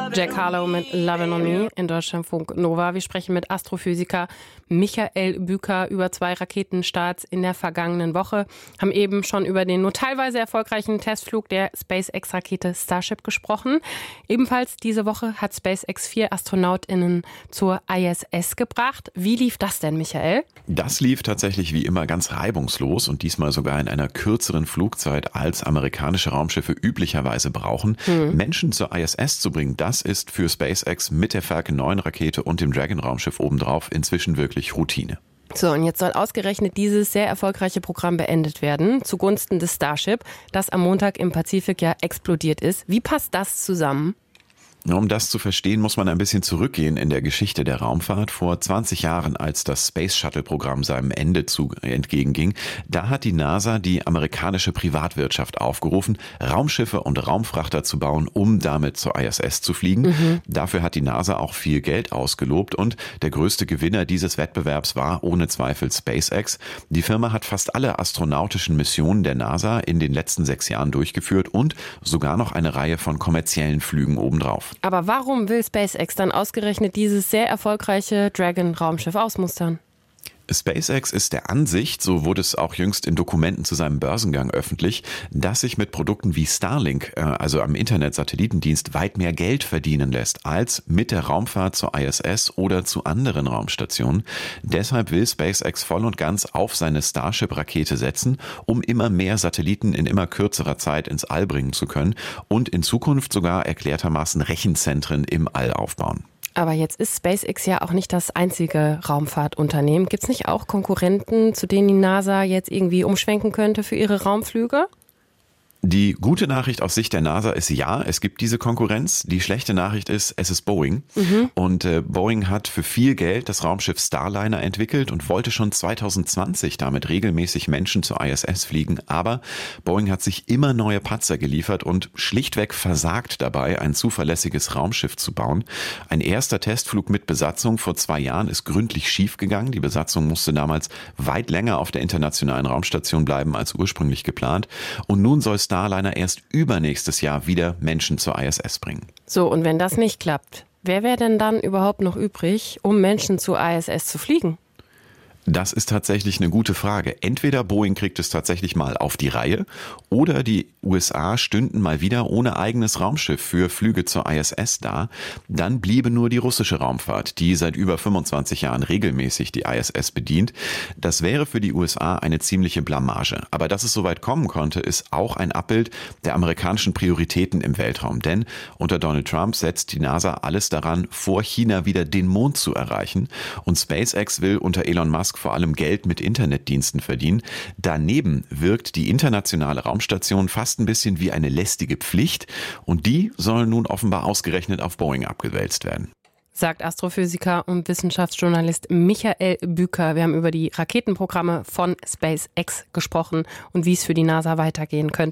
Jack Harlow mit Lovin' on Me in Deutschlandfunk Nova. Wir sprechen mit Astrophysiker Michael Büker über 2 Raketenstarts in der vergangenen Woche. Haben eben schon über den nur teilweise erfolgreichen Testflug der SpaceX-Rakete Starship gesprochen. Ebenfalls diese Woche hat SpaceX 4 AstronautInnen zur ISS gebracht. Wie lief das denn, Michael? Das lief tatsächlich wie immer ganz reibungslos und diesmal sogar in einer kürzeren Flugzeit, als amerikanische Raumschiffe üblicherweise brauchen. Menschen zur ISS zu bringen, das ist für SpaceX mit der Falcon 9 Rakete und dem Dragon-Raumschiff obendrauf inzwischen wirklich Routine. So, und jetzt soll ausgerechnet dieses sehr erfolgreiche Programm beendet werden, zugunsten des Starship, das am Montag im Pazifik ja explodiert ist. Wie passt das zusammen? Um das zu verstehen, muss man ein bisschen zurückgehen in der Geschichte der Raumfahrt. Vor 20 Jahren, als das Space-Shuttle-Programm seinem Ende entgegenging, da hat die NASA die amerikanische Privatwirtschaft aufgerufen, Raumschiffe und Raumfrachter zu bauen, um damit zur ISS zu fliegen. Dafür hat die NASA auch viel Geld ausgelobt und der größte Gewinner dieses Wettbewerbs war ohne Zweifel SpaceX. Die Firma hat fast alle astronautischen Missionen der NASA in den letzten 6 Jahren durchgeführt und sogar noch eine Reihe von kommerziellen Flügen obendrauf. Aber warum will SpaceX dann ausgerechnet dieses sehr erfolgreiche Dragon-Raumschiff ausmustern? SpaceX ist der Ansicht, so wurde es auch jüngst in Dokumenten zu seinem Börsengang öffentlich, dass sich mit Produkten wie Starlink, also am Internet-Satellitendienst, weit mehr Geld verdienen lässt als mit der Raumfahrt zur ISS oder zu anderen Raumstationen. Deshalb will SpaceX voll und ganz auf seine Starship-Rakete setzen, um immer mehr Satelliten in immer kürzerer Zeit ins All bringen zu können und in Zukunft sogar erklärtermaßen Rechenzentren im All aufbauen. Aber jetzt ist SpaceX ja auch nicht das einzige Raumfahrtunternehmen. Gibt es nicht auch Konkurrenten, zu denen die NASA jetzt irgendwie umschwenken könnte für ihre Raumflüge? Die gute Nachricht aus Sicht der NASA ist ja, es gibt diese Konkurrenz. Die schlechte Nachricht ist, es ist Boeing. Und Boeing hat für viel Geld das Raumschiff Starliner entwickelt und wollte schon 2020 damit regelmäßig Menschen zur ISS fliegen. Aber Boeing hat sich immer neue Patzer geliefert und schlichtweg versagt dabei, ein zuverlässiges Raumschiff zu bauen. Ein erster Testflug mit Besatzung vor 2 Jahren ist gründlich schiefgegangen. Die Besatzung musste damals weit länger auf der internationalen Raumstation bleiben als ursprünglich geplant. Und nun soll Starliner erst übernächstes Jahr wieder Menschen zur ISS bringen. So, und wenn das nicht klappt, wer wäre denn dann überhaupt noch übrig, um Menschen zur ISS zu fliegen? Das ist tatsächlich eine gute Frage. Entweder Boeing kriegt es tatsächlich mal auf die Reihe oder die USA stünden mal wieder ohne eigenes Raumschiff für Flüge zur ISS da. Dann bliebe nur die russische Raumfahrt, die seit über 25 Jahren regelmäßig die ISS bedient. Das wäre für die USA eine ziemliche Blamage. Aber dass es soweit kommen konnte, ist auch ein Abbild der amerikanischen Prioritäten im Weltraum. Denn unter Donald Trump setzt die NASA alles daran, vor China wieder den Mond zu erreichen. Und SpaceX will unter Elon Musk vor allem Geld mit Internetdiensten verdienen. Daneben wirkt die internationale Raumstation fast ein bisschen wie eine lästige Pflicht und die soll nun offenbar ausgerechnet auf Boeing abgewälzt werden. Sagt Astrophysiker und Wissenschaftsjournalist Michael Büker. Wir haben über die Raketenprogramme von SpaceX gesprochen und wie es für die NASA weitergehen könnte.